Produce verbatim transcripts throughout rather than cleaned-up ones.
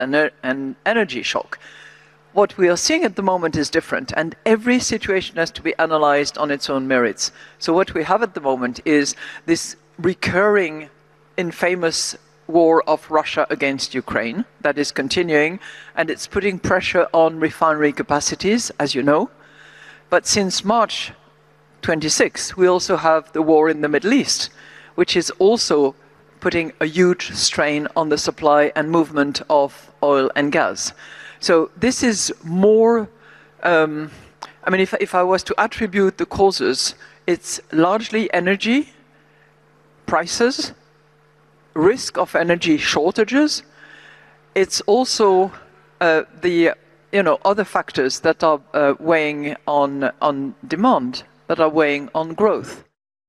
an, an energy shock. What we are seeing at the moment is different, and every situation has to be analyzed on its own merits. So what we have at the moment is this recurring infamous war of Russia against Ukraine that is continuing, and it's putting pressure on refinery capacities, as you know. But since March twenty-sixth, we also have the war in the Middle East, which is also putting a huge strain on the supply and movement of oil and gas. So this is more, um, I mean, if, if I was to attribute the causes, it's largely energy, prices, risk of energy shortages. It's also uh, the, you know, other factors that are uh, weighing on, on demand, that are weighing on growth.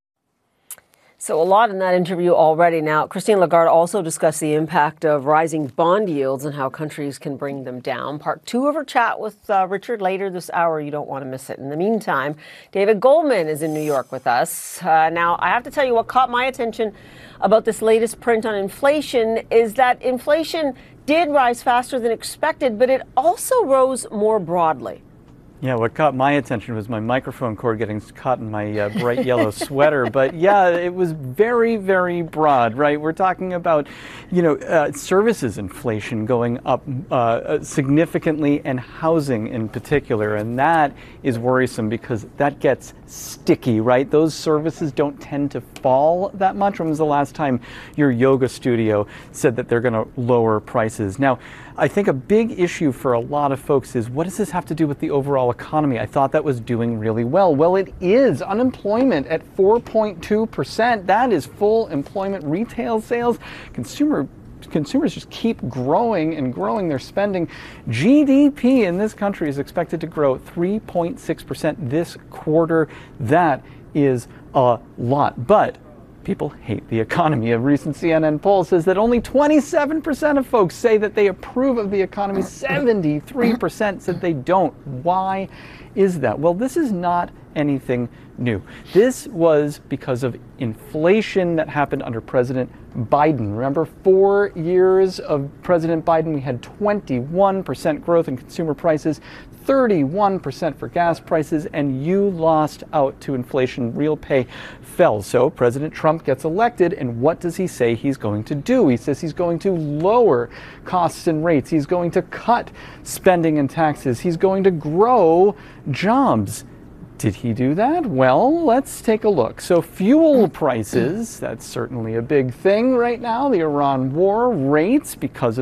So a lot in that interview already. Now, Christine Lagarde also discussed the impact of rising bond yields and how countries can bring them down. Part two of her chat with uh, Richard later this hour. You don't want to miss it. In the meantime, David Goldman is in New York with us. Uh, now, I have to tell you what caught my attention about this latest print on inflation is that inflation did rise faster than expected, but it also rose more broadly. Yeah, what caught my attention was my microphone cord getting caught in my uh, bright yellow sweater. But yeah, it was very, very broad, right? We're talking about, you know, uh, services inflation going up uh, significantly and housing in particular. And that is worrisome because that gets sticky, right? Those services don't tend to fall that much. When was the last time your yoga studio said that they're going to lower prices? Now, I think a big issue for a lot of folks is, what does this have to do with the overall economy? I thought that was doing really well. Well, it is. Unemployment at four point two percent. That is full employment. Retail sales, consumer consumers just keep growing and growing their spending. G D P in this country is expected to grow three point six percent this quarter. That is a lot. But people hate the economy. A recent C N N poll says that only twenty-seven percent of folks say that they approve of the economy. seventy-three percent said they don't. Why is that? Well, this is not anything new. This was because of inflation that happened under President Biden. Remember, four years of President Biden, we had twenty-one percent growth in consumer prices, thirty-one percent for gas prices, and you lost out to inflation. Real pay fell. So President Trump gets elected, and what does he say he's going to do? He says he's going to lower costs and rates. He's going to cut spending and taxes. He's going to grow jobs. Did he do that? Well, let's take a look. So fuel prices, that's certainly a big thing right now. The Iran war, rates because of